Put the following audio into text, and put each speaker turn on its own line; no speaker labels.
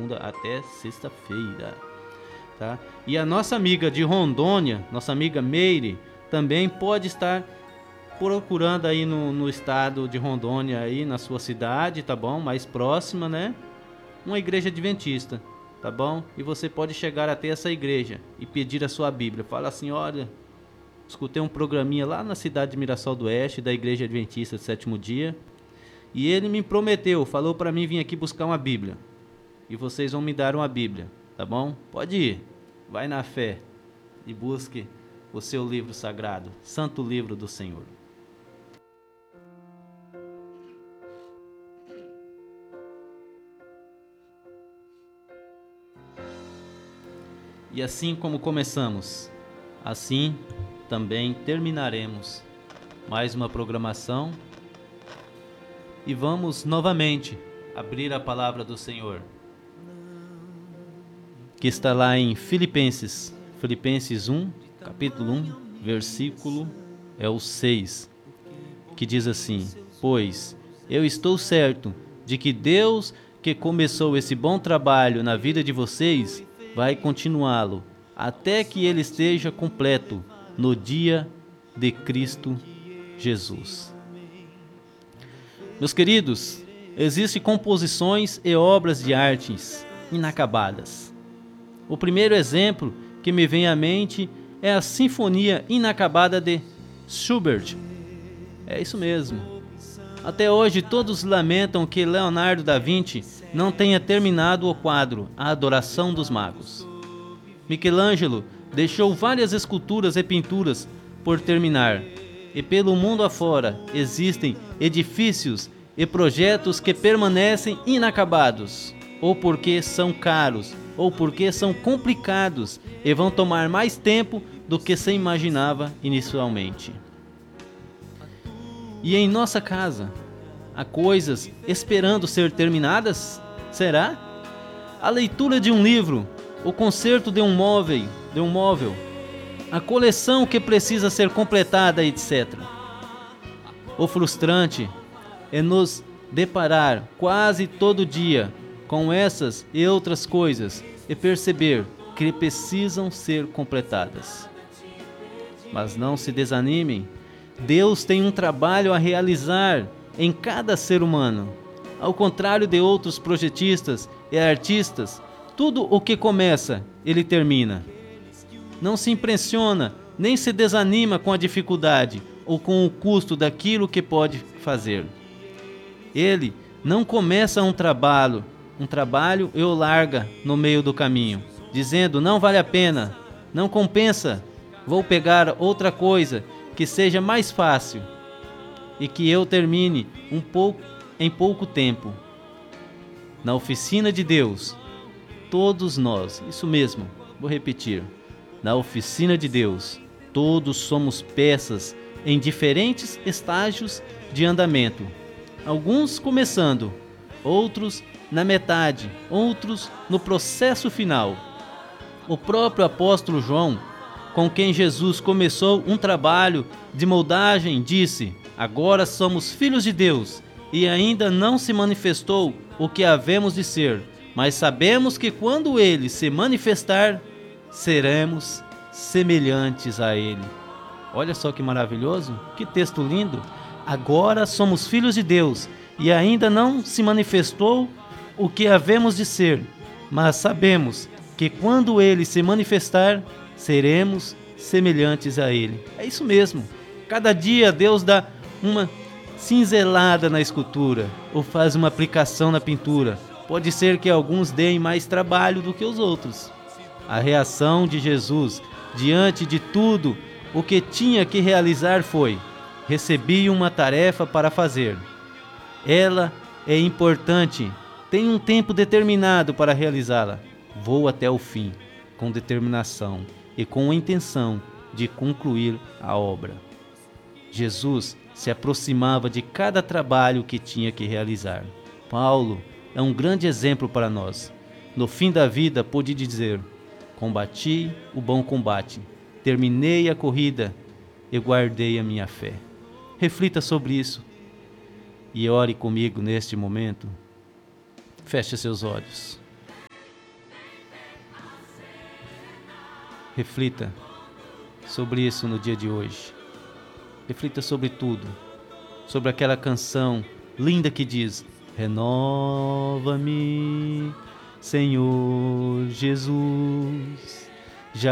segunda até sexta-feira, tá? E a nossa amiga de Rondônia, nossa amiga Meire, também pode estar procurando aí no estado de Rondônia, aí na sua cidade, tá bom? Mais próxima, né? Uma igreja adventista, tá bom? E você pode chegar até essa igreja e pedir a sua Bíblia. Fala assim, olha, escutei um programinha lá na cidade de Mirassol do Oeste, da igreja adventista do sétimo dia, e ele me prometeu, falou para mim vir aqui buscar uma Bíblia. E vocês vão me dar uma Bíblia, tá bom? Pode ir, vai na fé e busque o seu livro sagrado, Santo Livro do Senhor. E assim como começamos, assim também terminaremos mais uma programação e vamos novamente abrir a palavra do Senhor, que está lá em Filipenses 1, capítulo 1, versículo é o 6, que diz assim: pois eu estou certo de que Deus, que começou esse bom trabalho na vida de vocês, vai continuá-lo até que ele esteja completo no dia de Cristo Jesus. Meus queridos, existem composições e obras de artes inacabadas. O primeiro exemplo que me vem à mente é a Sinfonia Inacabada de Schubert. É isso mesmo. Até hoje todos lamentam que Leonardo da Vinci não tenha terminado o quadro A Adoração dos Magos. Michelangelo deixou várias esculturas e pinturas por terminar, e pelo mundo afora existem edifícios e projetos que permanecem inacabados, ou porque são caros, ou porque são complicados e vão tomar mais tempo do que se imaginava inicialmente. E em nossa casa, há coisas esperando ser terminadas? Será? A leitura de um livro, o conserto de um móvel, a coleção que precisa ser completada, etc. O frustrante é nos deparar quase todo dia com essas e outras coisas e perceber que precisam ser completadas. Mas não se desanimem, Deus tem um trabalho a realizar em cada ser humano. Ao contrário de outros projetistas e artistas, tudo o que começa, ele termina. Não se impressiona, nem se desanima com a dificuldade ou com o custo daquilo que pode fazer. Ele não começa um trabalho e o larga no meio do caminho, dizendo não vale a pena, não compensa, vou pegar outra coisa que seja mais fácil e que eu termine em pouco tempo. Na oficina de Deus, todos nós, isso mesmo, vou repetir, na oficina de Deus, todos somos peças em diferentes estágios de andamento, alguns começando, outros na metade, outros no processo final. O próprio apóstolo João, com quem Jesus começou um trabalho de moldagem, disse: agora somos filhos de Deus, e ainda não se manifestou o que havemos de ser, mas sabemos que quando ele se manifestar, seremos semelhantes a ele. Olha só que maravilhoso, que texto lindo. Agora somos filhos de Deus, e ainda não se manifestou o que havemos de ser, mas sabemos que quando ele se manifestar, seremos semelhantes a ele. É isso mesmo. Cada dia Deus dá uma cinzelada na escultura ou faz uma aplicação na pintura. Pode ser que alguns deem mais trabalho do que os outros. A reação de Jesus diante de tudo o que tinha que realizar foi: recebi uma tarefa para fazer. Ela é importante, tem um tempo determinado para realizá-la. Vou até o fim, com determinação e com a intenção de concluir a obra. Jesus se aproximava de cada trabalho que tinha que realizar. Paulo é um grande exemplo para nós. No fim da vida pôde dizer: combati o bom combate, terminei a corrida e guardei a minha fé. Reflita sobre isso e ore comigo neste momento. Feche seus olhos. Reflita sobre isso no dia de hoje. Reflita sobre tudo. Sobre aquela canção linda que diz: renova-me, Senhor Jesus.